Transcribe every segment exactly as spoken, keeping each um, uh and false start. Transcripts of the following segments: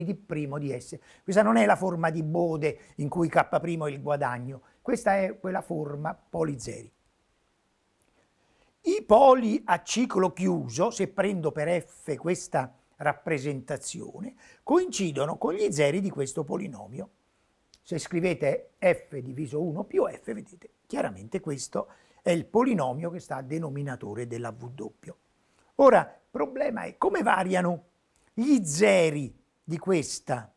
di primo di S. Questa non è la forma di Bode in cui K' è il guadagno, questa è quella forma polizeri. I poli a ciclo chiuso, se prendo per F questa rappresentazione, coincidono con gli zeri di questo polinomio. Se scrivete F diviso uno più F, vedete, chiaramente questo è il polinomio che sta a denominatore della W. Ora, il problema è come variano gli zeri di questa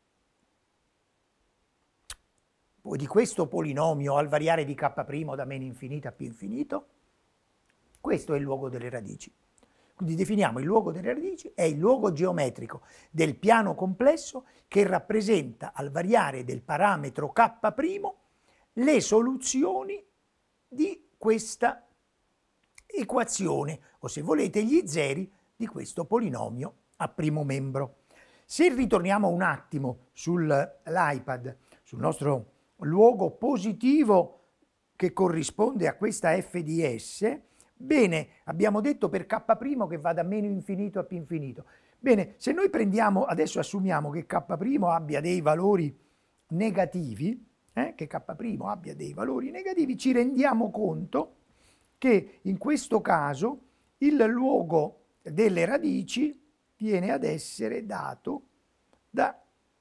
di questo polinomio al variare di K' da meno infinito a più infinito. Questo è il luogo delle radici. Quindi definiamo il luogo delle radici, è il luogo geometrico del piano complesso che rappresenta al variare del parametro K' le soluzioni di questa equazione, o se volete gli zeri di questo polinomio a primo membro. Se ritorniamo un attimo sull'iPad, sul nostro luogo positivo che corrisponde a questa F di S, bene, abbiamo detto per K' che va da meno infinito a più infinito. Bene, se noi prendiamo, adesso assumiamo che K' abbia dei valori negativi, eh, che K' abbia dei valori negativi, ci rendiamo conto che in questo caso il luogo delle radici viene ad essere dato da,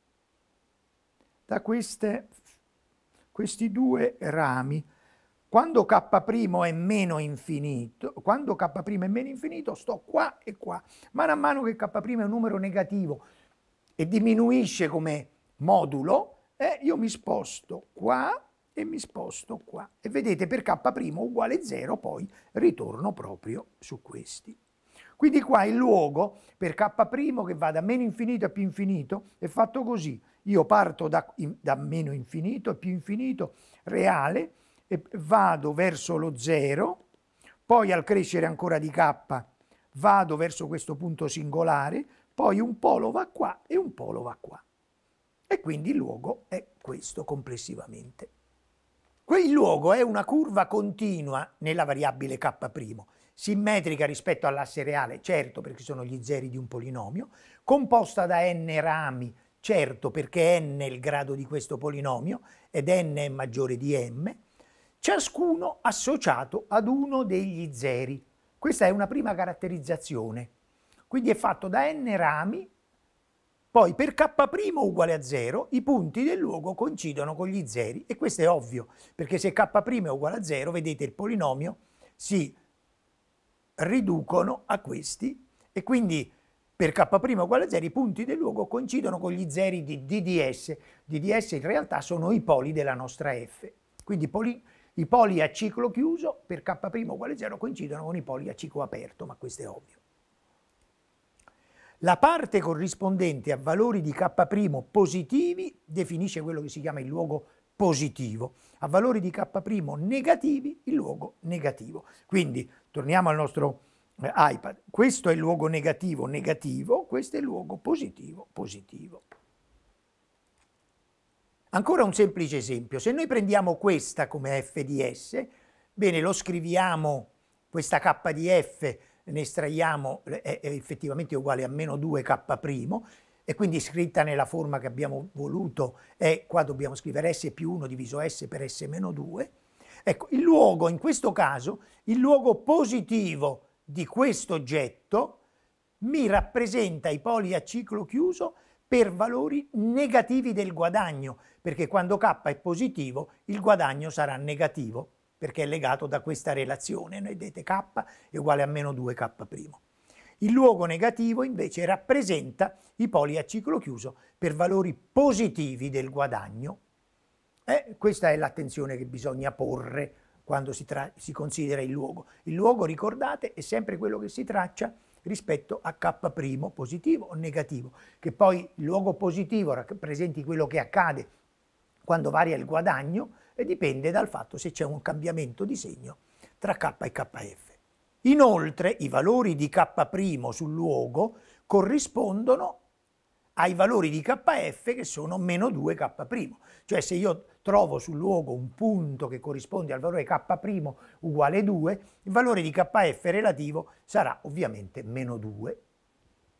da queste, questi due rami. Quando K' è meno infinito, quando K' è meno infinito sto qua e qua. Mano a mano che K' è un numero negativo e diminuisce come modulo, eh, io mi sposto qua e mi sposto qua. E vedete, per K' uguale zero, poi ritorno proprio su questi. Quindi qua il luogo per K' che va da meno infinito a più infinito è fatto così. Io parto da, da meno infinito a più infinito reale, e vado verso lo zero, poi al crescere ancora di K vado verso questo punto singolare, poi un polo va qua e un polo va qua. E quindi il luogo è questo complessivamente. Quel luogo è una curva continua nella variabile K', simmetrica rispetto all'asse reale, certo perché sono gli zeri di un polinomio, composta da n rami, certo perché n è il grado di questo polinomio ed n è maggiore di m, ciascuno associato ad uno degli zeri. Questa è una prima caratterizzazione. Quindi è fatto da n rami, poi per K' uguale a zero i punti del luogo coincidono con gli zeri, e questo è ovvio, perché se K' è uguale a zero, vedete il polinomio si riducono a questi, e quindi per K' uguale a zero i punti del luogo coincidono con gli zeri di D di S. D di S in realtà sono i poli della nostra F. Quindi poli I poli a ciclo chiuso per K' uguale a zero coincidono con i poli a ciclo aperto, ma questo è ovvio. La parte corrispondente a valori di K' positivi definisce quello che si chiama il luogo positivo, a valori di K' negativi il luogo negativo. Quindi torniamo al nostro eh, iPad, questo è il luogo negativo negativo, questo è il luogo positivo positivo. Ancora un semplice esempio, se noi prendiamo questa come F di S, bene, lo scriviamo, questa K di F, ne estraiamo, è, è effettivamente uguale a meno due K', e quindi scritta nella forma che abbiamo voluto, è, qua dobbiamo scrivere S più uno diviso S per S meno due. Ecco, il luogo, in questo caso, il luogo positivo di questo oggetto mi rappresenta i poli a ciclo chiuso per valori negativi del guadagno, perché quando K è positivo il guadagno sarà negativo, perché è legato da questa relazione, vedete K è uguale a meno due K'. Il luogo negativo invece rappresenta i poli a ciclo chiuso per valori positivi del guadagno. Eh, questa è l'attenzione che bisogna porre quando si, si considera il luogo. Il luogo, ricordate, è sempre quello che si traccia rispetto a K' positivo o negativo, che poi il luogo positivo rappresenti quello che accade quando varia il guadagno e dipende dal fatto se c'è un cambiamento di segno tra K e K F. Inoltre i valori di K' sul luogo corrispondono ai valori di K F che sono meno due K', cioè se io trovo sul luogo un punto che corrisponde al valore K' uguale due, il valore di K F relativo sarà ovviamente meno due.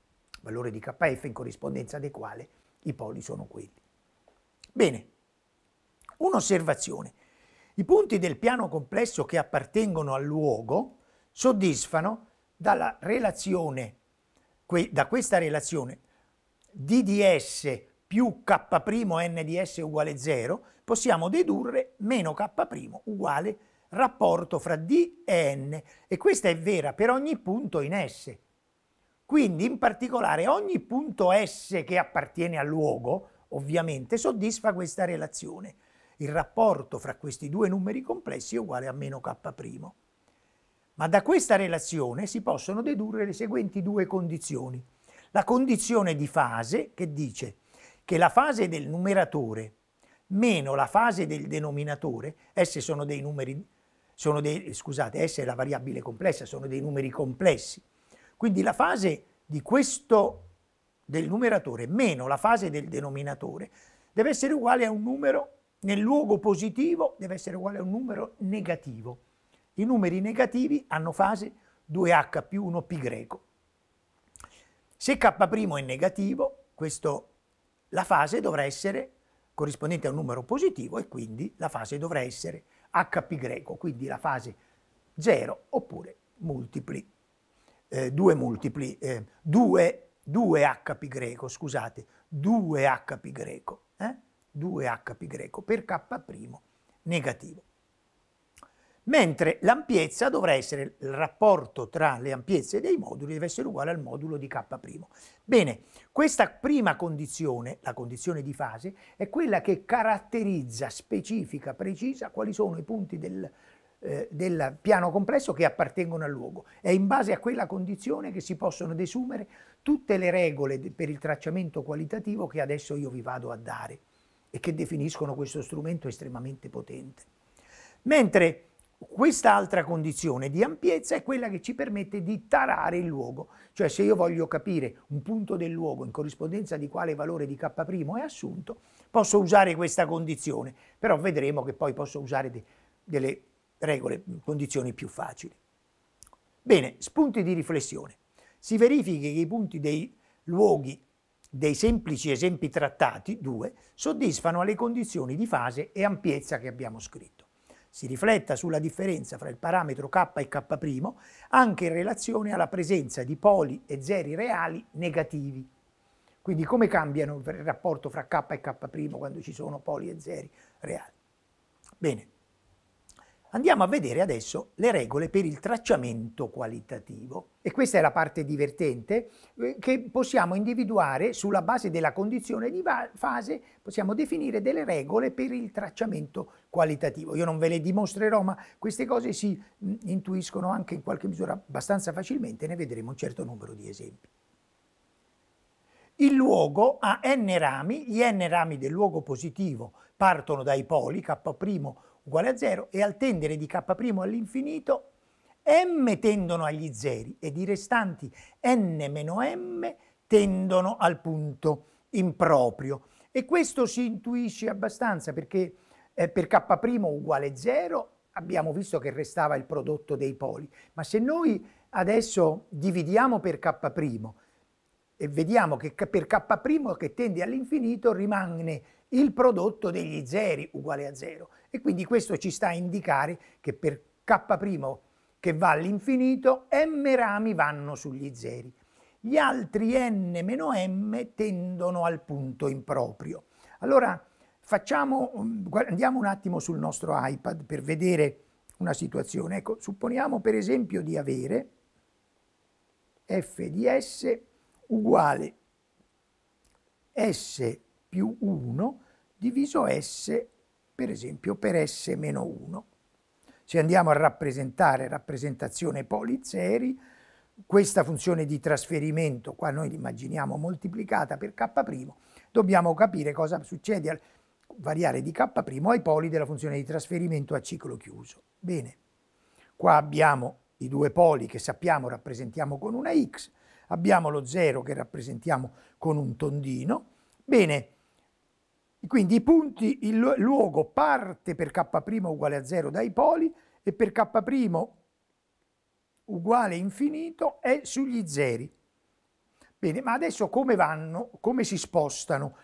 valore di K F in corrispondenza del quale i poli sono quelli. Bene, un'osservazione. I punti del piano complesso che appartengono al luogo soddisfano dalla relazione, da questa relazione d di S più K' n di S uguale zero, possiamo dedurre meno K' uguale rapporto fra D e N, e questa è vera per ogni punto in S. Quindi in particolare ogni punto S che appartiene al luogo ovviamente soddisfa questa relazione. Il rapporto fra questi due numeri complessi è uguale a meno K'. Ma da questa relazione si possono dedurre le seguenti due condizioni. La condizione di fase, che dice che la fase del numeratore meno la fase del denominatore, S sono dei numeri, sono dei, scusate, S è la variabile complessa, sono dei numeri complessi. Quindi la fase di questo del numeratore meno la fase del denominatore deve essere uguale a un numero, nel luogo positivo deve essere uguale a un numero negativo. I numeri negativi hanno fase due H più uno Pi greco. Se K' è negativo, questo, la fase dovrà essere corrispondente a un numero positivo e quindi la fase dovrà essere H Pi greco, quindi la fase zero oppure multipli, eh, due multipli, eh, due, due H Pi greco, scusate, due H Pi greco, eh? due H Pi greco per K' negativo. Mentre l'ampiezza dovrà essere il rapporto tra le ampiezze dei moduli, deve essere uguale al modulo di K'. Bene, questa prima condizione, la condizione di fase, è quella che caratterizza, specifica, precisa quali sono i punti del, eh, del piano complesso che appartengono al luogo. È in base a quella condizione che si possono desumere tutte le regole per il tracciamento qualitativo che adesso io vi vado a dare e che definiscono questo strumento estremamente potente. Mentre quest'altra condizione di ampiezza è quella che ci permette di tarare il luogo, cioè se io voglio capire un punto del luogo in corrispondenza di quale valore di K' è assunto, posso usare questa condizione, però vedremo che poi posso usare de- delle regole, condizioni più facili. Bene, spunti di riflessione. Si verifichi che i punti dei luoghi dei semplici esempi trattati, due, soddisfano alle condizioni di fase e ampiezza che abbiamo scritto. Si rifletta sulla differenza fra il parametro K e K' anche in relazione alla presenza di poli e zeri reali negativi. Quindi come cambiano il rapporto fra K e K' quando ci sono poli e zeri reali. Bene, andiamo a vedere adesso le regole per il tracciamento qualitativo. E questa è la parte divertente eh, che possiamo individuare sulla base della condizione di fase, possiamo definire delle regole per il tracciamento qualitativo. Io non ve le dimostrerò, ma queste cose si mh, intuiscono anche in qualche misura abbastanza facilmente, ne vedremo un certo numero di esempi. Il luogo ha n rami, gli n rami del luogo positivo partono dai poli K' uguale a zero e al tendere di K' all'infinito m tendono agli zeri ed i restanti n meno m tendono al punto improprio. E questo si intuisce abbastanza perché eh, per K' uguale zero abbiamo visto che restava il prodotto dei poli, ma se noi adesso dividiamo per K' e vediamo che per K' che tende all'infinito rimane il prodotto degli zeri uguale a zero e quindi questo ci sta a indicare che per K' che va all'infinito m rami vanno sugli zeri. Gli altri n meno m tendono al punto improprio. Allora facciamo, andiamo un attimo sul nostro iPad per vedere una situazione. Ecco, supponiamo per esempio di avere f di s uguale s più uno diviso s per esempio per s meno uno. Se andiamo a rappresentare rappresentazione polizeri, questa funzione di trasferimento, qua noi l'immaginiamo moltiplicata per K', dobbiamo capire cosa succede al variare di K' ai poli della funzione di trasferimento a ciclo chiuso. Bene, qua abbiamo i due poli che sappiamo rappresentiamo con una x, abbiamo lo zero che rappresentiamo con un tondino. Bene, quindi i punti, il luogo parte per K' uguale a zero dai poli e per K' uguale infinito è sugli zeri. Bene, ma adesso come vanno, come si spostano